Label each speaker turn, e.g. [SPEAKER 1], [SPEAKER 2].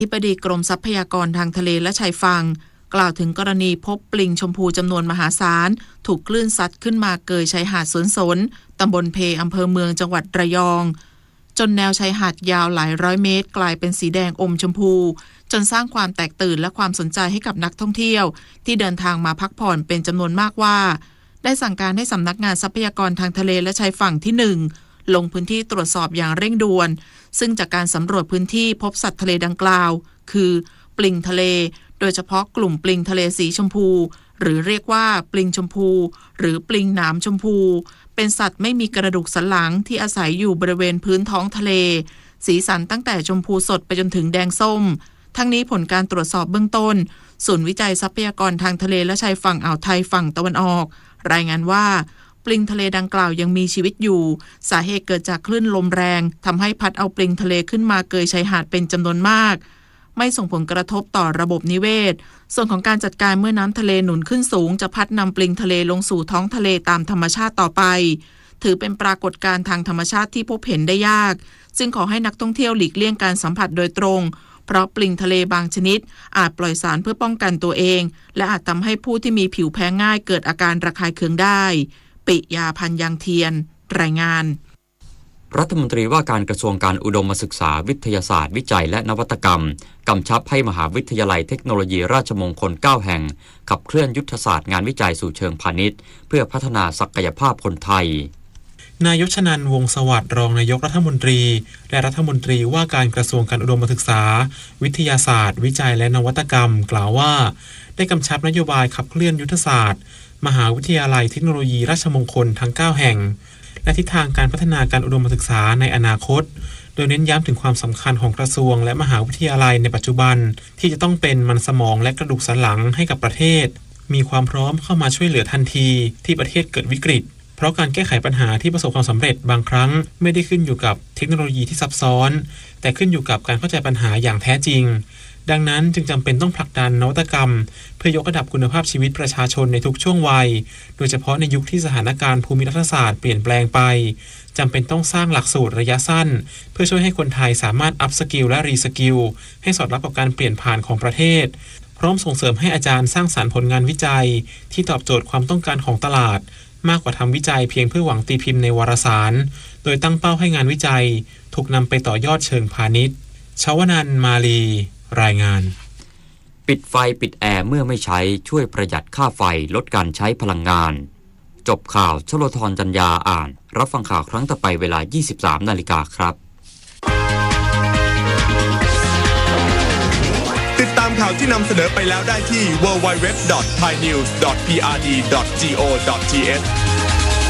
[SPEAKER 1] อธิบดีกรมทรัพยากรทางทะเลและชายฝั่งกล่าวถึงกรณีพบปลิงชมพูจำนวนมหาศาลถูกคลื่นซัดขึ้นมาเกยชายหาดสวนสนตำบลเพอำเภอเมืองจังหวัดระยองจนแนวชายหาดยาวหลายร้อยเมตรกลายเป็นสีแดงอมชมพูจนสร้างความแตกตื่นและความสนใจให้กับนักท่องเที่ยวที่เดินทางมาพักผ่อนเป็นจำนวนมากว่าได้สั่งการให้สำนักงานทรัพยากรทางทะเลและชายฝั่งที่1ลงพื้นที่ตรวจสอบอย่างเร่งด่วนซึ่งจากการสำรวจพื้นที่พบสัตว์ทะเลดังกล่าวคือปลิงทะเลโดยเฉพาะกลุ่มปลิงทะเลสีชมพูหรือเรียกว่าปลิงชมพูหรือปลิงหนามชมพูเป็นสัตว์ไม่มีกระดูกสันหลังที่อาศัยอยู่บริเวณพื้นท้องทะเลสีสันตั้งแต่ชมพูสดไปจนถึงแดงส้มทั้งนี้ผลการตรวจสอบเบื้องต้นศูนย์วิจัยทรัพยากรทางทะเลและชายฝั่งอ่าวไทยฝั่งตะวันออกรายงานว่าปลิงทะเลดังกล่าวยังมีชีวิตอยู่สาเหตุเกิดจากคลื่นลมแรงทำให้พัดเอาปลิงทะเลขึ้นมาเกยชายหาดเป็นจำนวนมากไม่ส่งผลกระทบต่อระบบนิเวศส่วนของการจัดการเมื่อน้ำทะเลหนุนขึ้นสูงจะพัดนำปลิงทะเลลงสู่ท้องทะเลตามธรรมชาติต่อไปถือเป็นปรากฏการณ์ทางธรรมชาติที่พบเห็นได้ยากจึงขอให้นักท่องเที่ยวหลีกเลี่ยงการสัมผัสโดยตรงเพราะปลิงทะเลบางชนิดอาจปล่อยสารเพื่อป้องกันตัวเองและอาจทำให้ผู้ที่มีผิวแพ้ง่ายเกิดอาการระคายเคืองได้ปิยาพันธ์ยังเทียนรายงาน
[SPEAKER 2] รัฐมนตรีว่าการกระทรวงการอุดมศึกษาวิทยาศาสตร์วิจัยและนวัตกรรมกำชับให้มหาวิทยาลัยเทคโนโลยีราชมงคล9แห่งขับเคลื่อนยุทธศาสตร์งานวิจัยสู่เชิงพาณิชย์เพื่อพัฒนาศักยภาพคนไทย
[SPEAKER 3] นายกชนันท์ วงศ์สวัสดิ์รองนายกรัฐมนตรีและรัฐมนตรีว่าการกระทรวงการอุดมศึกษาวิทยาศาสตร์วิจัยและนวัตกรรมกล่าวว่าได้กำชับนโยบายขับเคลื่อนยุทธศาสตร์มหาวิทยาลัยเทคโนโลยีราชมงคลทั้ง9แห่งและทิศทางการพัฒนาการอุดมศึกษาในอนาคตโดยเน้นย้ำถึงความสำคัญของกระทรวงและมหาวิทยาลัยในปัจจุบันที่จะต้องเป็นมันสมองและกระดูกสันหลังให้กับประเทศมีความพร้อมเข้ามาช่วยเหลือทันทีที่ประเทศเกิดวิกฤตเพราะการแก้ไขปัญหาที่ประสบความสำเร็จบางครั้งไม่ได้ขึ้นอยู่กับเทคโนโลยีที่ซับซ้อนแต่ขึ้นอยู่กับการเข้าใจปัญหาอย่างแท้จริงดังนั้นจึงจำเป็นต้องผลักดันนวัตกรรมเพื่อยกระดับคุณภาพชีวิตประชาชนในทุกช่วงวัยโดยเฉพาะในยุคที่สถานการณ์ภูมิรัฐศาสตร์เปลี่ยนแปลงไปจำเป็นต้องสร้างหลักสูตรระยะสั้นเพื่อช่วยให้คนไทยสามารถอัพสกิลและรีสกิลให้สอดรับกับการเปลี่ยนผ่านของประเทศพร้อมส่งเสริมให้อาจารย์สร้างสรรค์ผลงานวิจัยที่ตอบโจทย์ความต้องการของตลาดมากกว่าทำวิจัยเพียงเพื่อหวังตีพิมพ์ในวารสารโดยตั้งเป้าให้งานวิจัยถูกนำไปต่อยอดเชิงพาณิชย์ชวนันท์ มาลีรายงาน
[SPEAKER 2] ปิดไฟปิดแอร์เมื่อไม่ใช้ช่วยประหยัดค่าไฟลดการใช้พลังงานจบข่าวชโลธรจัญญาอ่านรับฟังข่าวครั้งต่อไปเวลา 23:00 น.ครับ
[SPEAKER 4] ติดตามข่าวที่นำเสนอไปแล้วได้ที่ www.thainews.prd.go.th